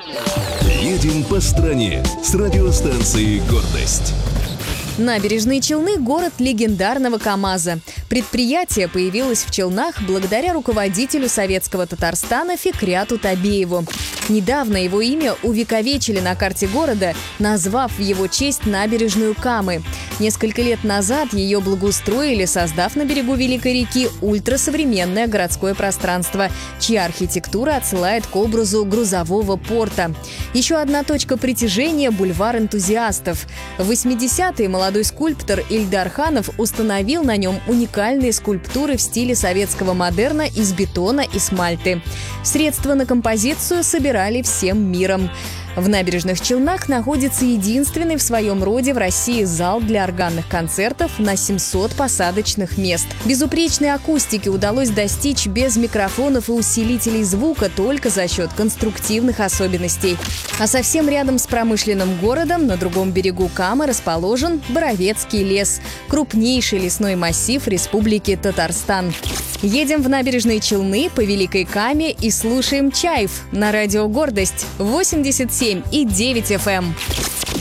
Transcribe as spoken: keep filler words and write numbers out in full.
Едем по стране с радиостанцией «Гордость». Набережные Челны – город легендарного КАМАЗа. Предприятие появилось в Челнах благодаря руководителю советского Татарстана Фикряту Табееву. Недавно его имя увековечили на карте города, назвав в его честь набережную Камы. Несколько лет назад ее благоустроили, создав на берегу Великой реки ультрасовременное городское пространство, чья архитектура отсылает к образу грузового порта. Еще одна точка притяжения – бульвар энтузиастов. В восьмидесятые молодой скульптор Ильдар Ханов установил на нем уникальные скульптуры в стиле советского модерна из бетона и смальты. Средства на композицию собирали всем миром. В Набережных Челнах находится единственный в своем роде в России зал для органных концертов на семьсот посадочных мест. Безупречной акустики удалось достичь без микрофонов и усилителей звука только за счет конструктивных особенностей. А совсем рядом с промышленным городом, на другом берегу Камы, расположен Боровецкий лес – крупнейший лесной массив Республики Татарстан. Едем в Набережные Челны по Великой Каме и слушаем Чайф на радио «Гордость» восемьдесят семь и девять эф эм.